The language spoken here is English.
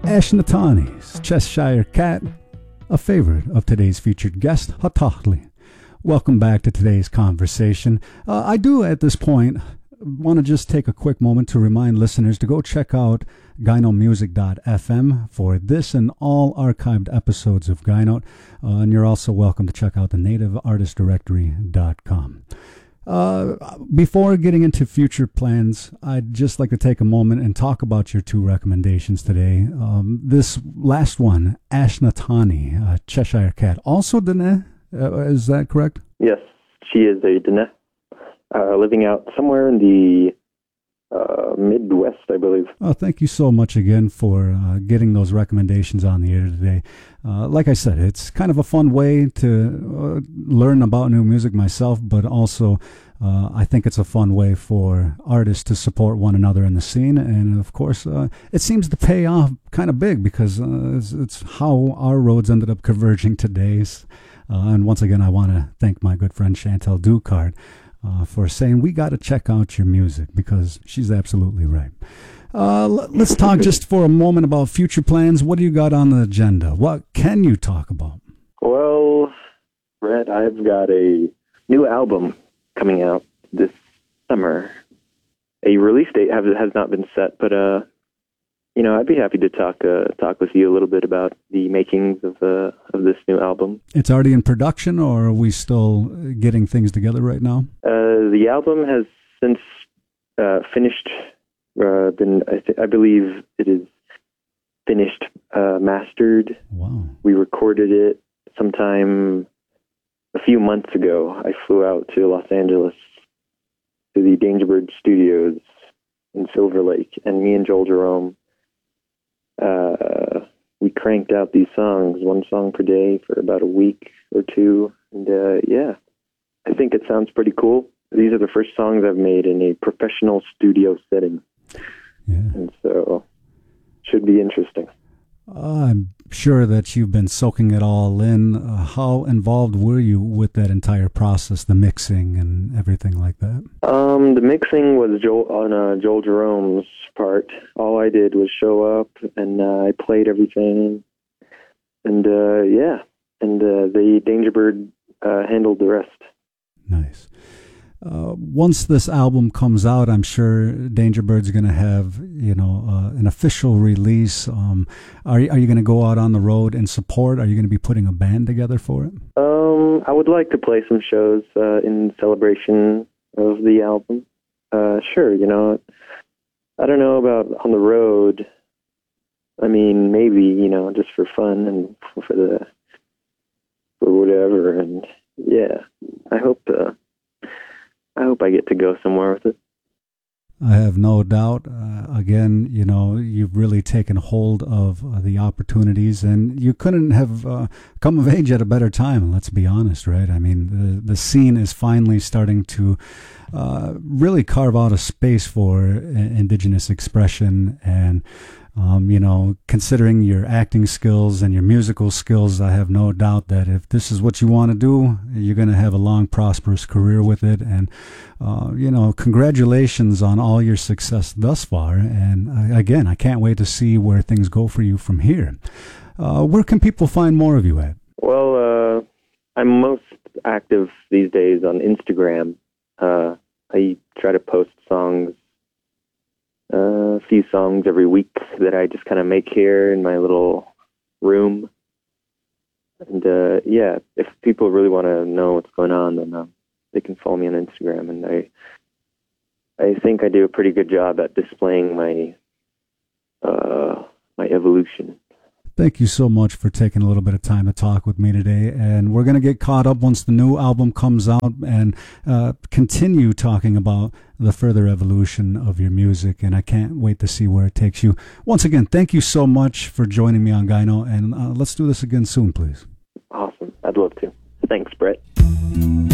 Ashnatani's Cheshire Cat, a favorite of today's featured guest, Hatahli. Welcome back to today's conversation. I do, at this point, want to just take a quick moment to remind listeners to go check out gynomusic.fm for this and all archived episodes of Gyno. And you're also welcome to check out the nativeartistdirectory.com. Before getting into future plans, I'd just like to take a moment and talk about your two recommendations today. This last one, Ashnatani, Cheshire Cat, also Dene, is that correct? Yes, she is a Dene, living out somewhere in the Midwest, I believe. Oh, thank you so much again for getting those recommendations on the air today. Like I said, it's kind of a fun way to learn about new music myself, but also I think it's a fun way for artists to support one another in the scene. And of course, it seems to pay off kind of big because it's how our roads ended up converging today. And once again, I want to thank my good friend Chantel Ducard for saying we got to check out your music, because she's absolutely right. Let's talk just for a moment about future plans. What do you got on the agenda? What can you talk about? Well, Brett, I've got a new album coming out this summer. A release date has not been set, but I'd be happy to talk with you a little bit about the makings of this new album. It's already in production, or are we still getting things together right now? The album has since finished. I believe it is finished, mastered. Wow! We recorded it sometime a few months ago. I flew out to Los Angeles to the Dangerbird Studios in Silver Lake, and me and Joel Jerome. We cranked out these songs, one song per day, for about a week or two, and I think it sounds pretty cool. These are the first songs I've made in a professional studio setting, and so should be interesting. I'm sure that you've been soaking it all in. How involved were you with that entire process, the mixing and everything like that? The mixing was Joel Jerome's part. All I did was show up, and I played everything, and the Dangerbird handled the rest. Nice. Once this album comes out, I'm sure Dangerbird's going to have, an official release. Are you going to go out on the road and support? Are you going to be putting a band together for it? I would like to play some shows in celebration of the album. Sure, I don't know about on the road. I mean, maybe, just for fun and for whatever. And I hope I get to go somewhere with it. I have no doubt. Again, you've really taken hold of the opportunities, and you couldn't have come of age at a better time. Let's be honest, right? I mean, the scene is finally starting to really carve out a space for indigenous expression, and considering your acting skills and your musical skills, I have no doubt that if this is what you want to do, you're going to have a long, prosperous career with it. And, congratulations on all your success thus far. And again, I can't wait to see where things go for you from here. Where can people find more of you at? Well, I'm most active these days on Instagram. I try to post songs. A few songs every week that I just kind of make here in my little room. And if people really want to know what's going on, then they can follow me on Instagram. And I think I do a pretty good job at displaying my evolution. Thank you so much for taking a little bit of time to talk with me today. And we're going to get caught up once the new album comes out and continue talking about the further evolution of your music. And I can't wait to see where it takes you. Once again, thank you so much for joining me on Gyno. And let's do this again soon, please. Awesome. I'd love to. Thanks, Brett.